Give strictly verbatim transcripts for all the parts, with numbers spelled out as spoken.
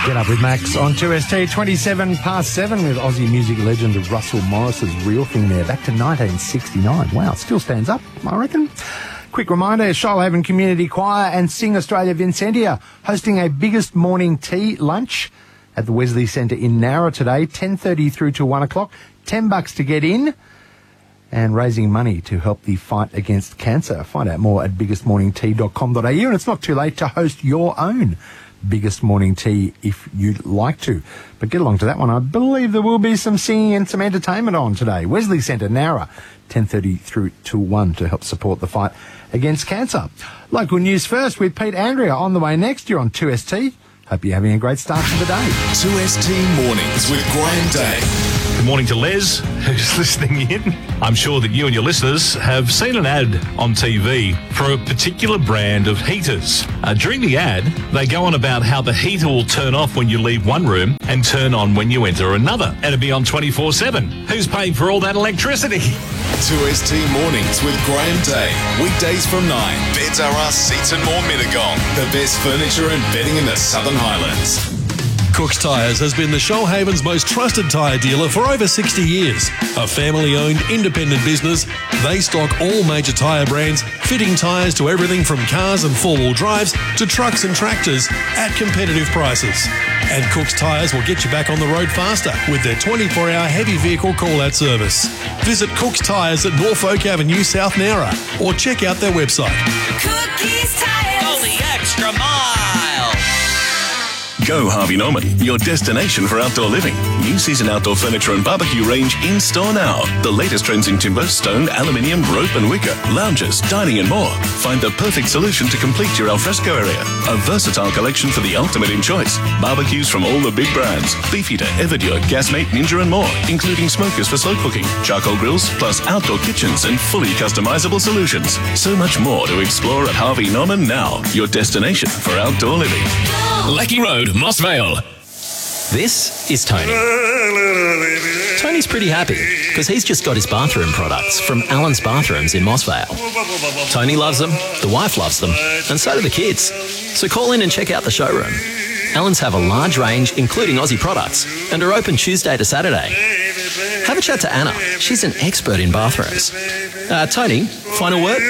Get Up with Max on two S T, twenty-seven past seven with Aussie music legend of Russell Morris's Real Thing there, back to nineteen sixty-nine. Wow, still stands up, I reckon. Quick reminder, Shoalhaven Community Choir and Sing Australia Vincentia hosting a biggest morning tea lunch at the Wesley Centre in Nowra today, ten thirty through to one o'clock, ten bucks to get in, and raising money to help the fight against cancer. Find out more at biggest morning tea dot com dot a u, and it's not too late to host your own Biggest Morning Tea if you'd like to. But get along to that one. I believe there will be some singing and some entertainment on today. Wesley Centre, Nowra, ten thirty through to one to help support the fight against cancer. Local news first with Pete Andrea on the way next. You're on two S T. Hope you're having a great start to the day. two S T Mornings with Graham Day. Good morning to Les, who's listening in. I'm sure that you and your listeners have seen an ad on T V for a particular brand of heaters. Uh, during the ad, they go on about how the heater will turn off when you leave one room and turn on when you enter another. And it'll be on twenty-four seven. Who's paying for all that electricity? two S T Mornings with Graham Day. Weekdays from nine. Beds Are Us, Seats and More Mittagong. The best furniture and bedding in the Southern Highlands. Cook's Tyres has been the Shoalhaven's most trusted tyre dealer for over sixty years. A family-owned, independent business, they stock all major tyre brands, fitting tyres to everything from cars and four-wheel drives to trucks and tractors at competitive prices. And Cook's Tyres will get you back on the road faster with their twenty-four hour heavy vehicle call-out service. Visit Cook's Tyres at Norfolk Avenue, South Nowra, or check out their website. Cookies Tyres. Go the extra mile. Go Harvey Norman, your destination for outdoor living. New season outdoor furniture and barbecue range in store now. The latest trends in timber, stone, aluminium, rope and wicker, lounges, dining and more. Find the perfect solution to complete your alfresco area. A versatile collection for the ultimate in choice. Barbecues from all the big brands. Beefeater, Everdur, Gasmate, Ninja and more, including smokers for slow cooking, charcoal grills, plus outdoor kitchens and fully customizable solutions. So much more to explore at Harvey Norman now, your destination for outdoor living. Lecky Road, Moss Vale. This is Tony. Tony's pretty happy because he's just got his bathroom products from Allen's Bathrooms in Moss Vale. Tony loves them, the wife loves them, and so do the kids. So call in and check out the showroom. Allen's have a large range, including Aussie products, and are open Tuesday to Saturday. Have a chat to Anna. She's an expert in bathrooms. Uh, Tony, final word?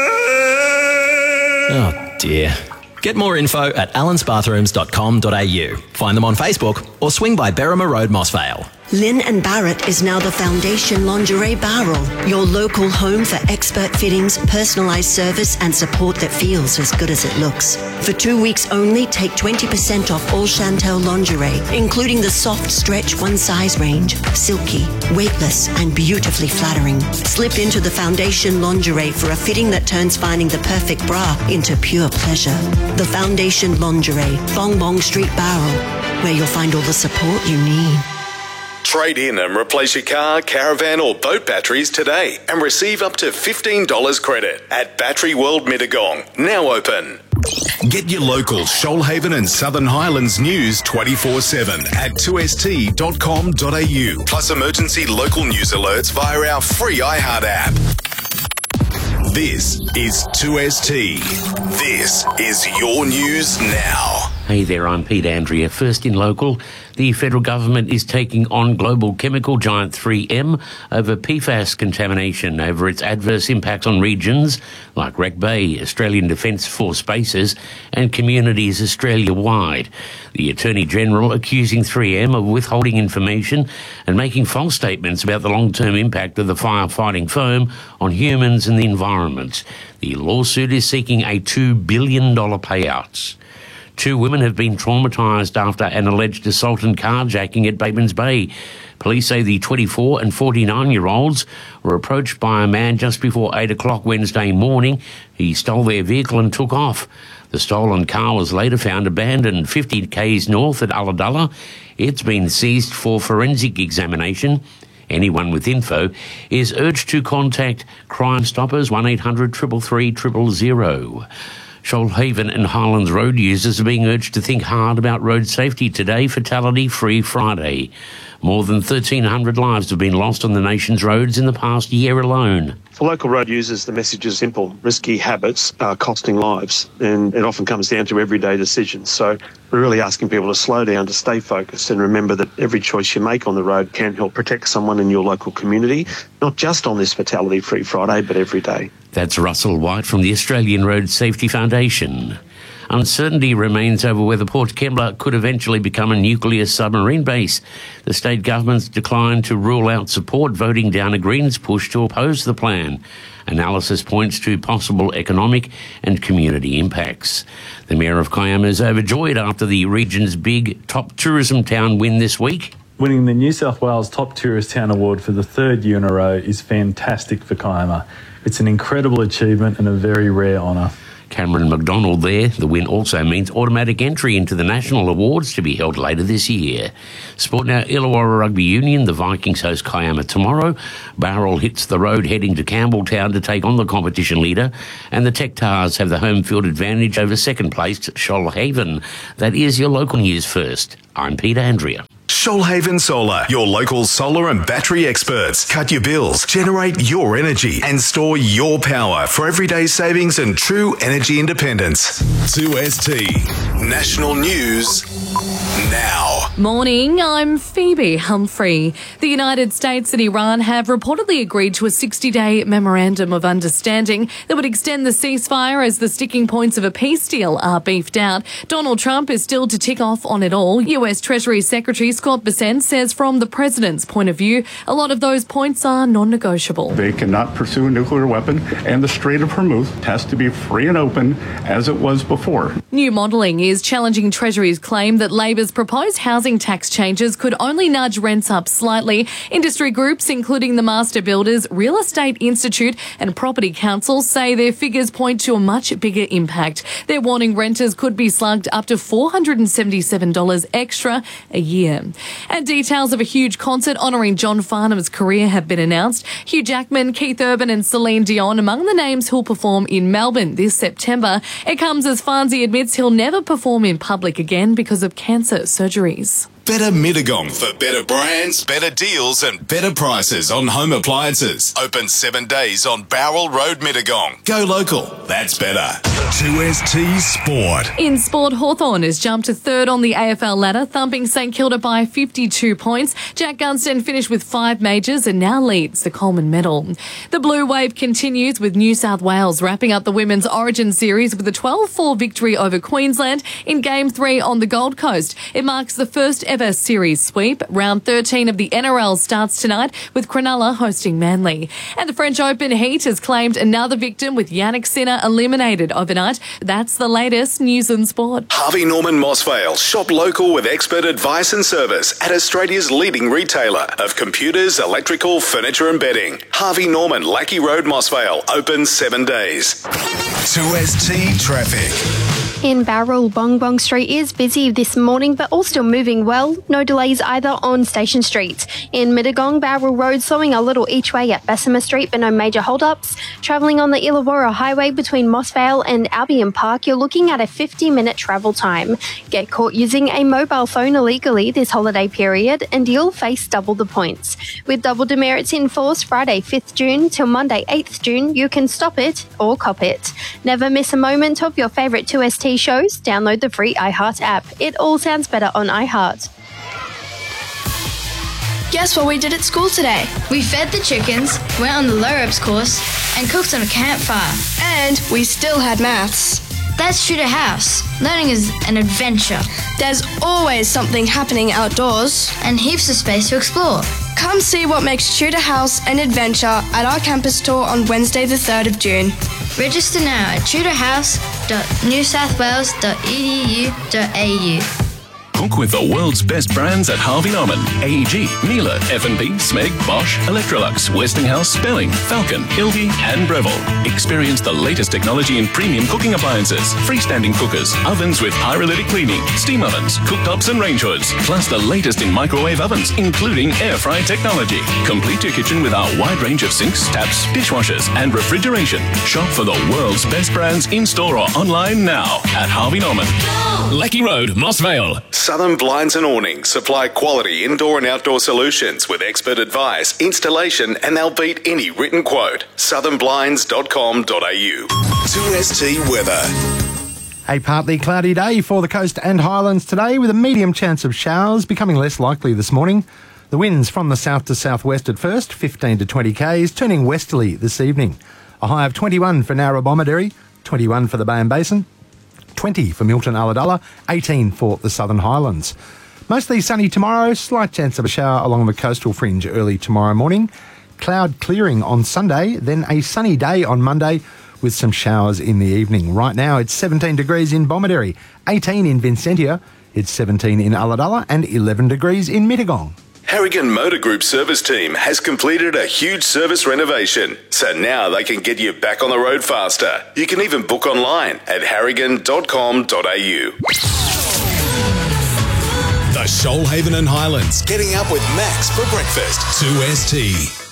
Oh, dear. Get more info at allens bathrooms dot com dot a u. Find them on Facebook or swing by Berrima Road, Moss Vale. Lynn and Barrett is now the Foundation Lingerie Barrel, your local home for expert fittings, personalised service and support that feels as good as it looks. For two weeks only, take twenty percent off all Chantel lingerie, including the soft stretch one size range, silky, weightless and beautifully flattering. Slip into the Foundation Lingerie for a fitting that turns finding the perfect bra into pure pleasure. The Foundation Lingerie, Bong Bong Street Barrel, where you'll find all the support you need. Trade in and replace your car, caravan or boat batteries today and receive up to fifteen dollars credit at Battery World Mittagong, now open. Get your local Shoalhaven and Southern Highlands news twenty-four seven at two s t dot com dot a u, plus emergency local news alerts via our free iHeart app. This is two S T. This is your news now. Hey there, I'm Pete Andrea. First in local, the federal government is taking on global chemical giant three M over P FAS contamination, over its adverse impacts on regions like Wreck Bay, Australian Defence Force bases and communities Australia-wide. The Attorney-General accusing three M of withholding information and making false statements about the long-term impact of the firefighting foam on humans and the environment. The lawsuit is seeking a two billion dollars payout. Two women have been traumatised after an alleged assault and carjacking at Batemans Bay. Police say the twenty-four and forty-nine-year-olds were approached by a man just before eight o'clock Wednesday morning. He stole their vehicle and took off. The stolen car was later found abandoned fifty k's north at Ulladulla. It's been seized for forensic examination. Anyone with info is urged to contact Crime Stoppers one eight hundred three three three zero zero. Shoalhaven and Highlands road users are being urged to think hard about road safety today, Fatality-Free Friday. More than thirteen hundred lives have been lost on the nation's roads in the past year alone. For local road users, the message is simple. Risky habits are costing lives, and it often comes down to everyday decisions. So we're really asking people to slow down, to stay focused, and remember that every choice you make on the road can help protect someone in your local community, not just on this Fatality-Free Friday, but every day. That's Russell White from the Australian Road Safety Foundation. Uncertainty remains over whether Port Kembla could eventually become a nuclear submarine base. The state government's declined to rule out support, voting down a Greens push to oppose the plan. Analysis points to possible economic and community impacts. The Mayor of Kiama is overjoyed after the region's big top tourism town win this week. Winning the New South Wales Top Tourist Town Award for the third year in a row is fantastic for Kiama. It's an incredible achievement and a very rare honour. Cameron McDonald there. The win also means automatic entry into the national awards to be held later this year. Sport now, Illawarra Rugby Union. The Vikings host Kiama tomorrow. Bowral hits the road heading to Campbelltown to take on the competition leader. And the Tech Tars have the home field advantage over second placed Shoalhaven. That is your local news first. I'm Peter Andrea. Shoalhaven Solar, your local solar and battery experts. Cut your bills, generate your energy, and store your power for everyday savings and true energy independence. two S T National News now. Morning, I'm Phoebe Humphrey. The United States and Iran have reportedly agreed to a sixty-day memorandum of understanding that would extend the ceasefire as the sticking points of a peace deal are beefed out. Donald Trump is still to tick off on it all. U S Treasury Secretary Scott Bessent says from the president's point of view, a lot of those points are non-negotiable. They cannot pursue a nuclear weapon, and the Strait of Hormuz has to be free and open as it was before. New modelling is challenging Treasury's claim that Labor's proposed housing tax changes could only nudge rents up slightly. Industry groups, including the Master Builders, Real Estate Institute and Property Council, say their figures point to a much bigger impact. They're warning renters could be slugged up to four hundred seventy-seven dollars extra a year. And details of a huge concert honouring John Farnham's career have been announced. Hugh Jackman, Keith Urban and Celine Dion among the names who'll perform in Melbourne this September. It comes as Farnsey admits he'll never perform in public again because of cancer surgeries. Better Mittagong for better brands, better deals and better prices on home appliances. Open seven days on Bowral Road, Mittagong. Go local. That's better. two S T Sport. In sport, Hawthorn has jumped to third on the A F L ladder, thumping St Kilda by fifty-two points. Jack Gunston finished with five majors and now leads the Coleman medal. The Blue Wave continues with New South Wales wrapping up the Women's Origin Series with a twelve four victory over Queensland in Game three on the Gold Coast. It marks the first ever series sweep. Round thirteen of the N R L starts tonight with Cronulla hosting Manly. And the French Open heat has claimed another victim with Yannick Sinner eliminated overnight. That's the latest news and sport. Harvey Norman Mossvale. Shop local with expert advice and service at Australia's leading retailer of computers, electrical, furniture and bedding. Harvey Norman, Lackey Road, Mossvale. Open seven days. two S T Traffic. In Bowral, Bong Bong Street is busy this morning, but all still moving well. No delays either on Station Street. In Mittagong, Bowral Road slowing a little each way at Bessemer Street, but no major hold-ups. Travelling on the Illawarra Highway between Mossvale and Albion Park, you're looking at a fifty-minute travel time. Get caught using a mobile phone illegally this holiday period, and you'll face double the points. With double demerits in force Friday fifth June till Monday eighth June, you can stop it or cop it. Never miss a moment of your favourite two S T shows. Download the free iHeart app. It all sounds better on iHeart. Guess what we did at school today? We fed the chickens, went on the low ropes course, and cooked on a campfire. And we still had maths. That's Tudor House. Learning is an adventure. There's always something happening outdoors. And heaps of space to explore. Come see what makes Tudor House an adventure at our campus tour on Wednesday the third of June. Register now at tudor house dot new south wales dot e d u dot a u. Cook with the world's best brands at Harvey Norman, A E G, Miele, F and B, Smeg, Bosch, Electrolux, Westinghouse, Spelling, Falcon, Ilgi and Breville. Experience the latest technology in premium cooking appliances, freestanding cookers, ovens with pyrolytic cleaning, steam ovens, cooktops and range hoods, plus the latest in microwave ovens, including air fry technology. Complete your kitchen with our wide range of sinks, taps, dishwashers and refrigeration. Shop for the world's best brands in-store or online now at Harvey Norman. Lecky Road, Moss Vale. Southern Blinds and Awnings supply quality indoor and outdoor solutions with expert advice, installation, and they'll beat any written quote. southern blinds dot com dot a u. two S T weather. A partly cloudy day for the coast and highlands today, with a medium chance of showers becoming less likely this morning. The winds from the south to southwest at first, fifteen to twenty k's, turning westerly this evening. A high of twenty-one for Narrabomberry, twenty-one for the Bay and Basin, twenty for Milton Ulladulla, eighteen for the Southern Highlands. Mostly sunny tomorrow, slight chance of a shower along the coastal fringe early tomorrow morning. Cloud clearing on Sunday, then a sunny day on Monday with some showers in the evening. Right now it's seventeen degrees in Bomaderry, eighteen in Vincentia, it's seventeen in Ulladulla and eleven degrees in Mittagong. Harrigan Motor Group service team has completed a huge service renovation, so now they can get you back on the road faster. You can even book online at harrigan dot com dot a u. The Shoalhaven and Highlands, getting up with Max for breakfast. two S T.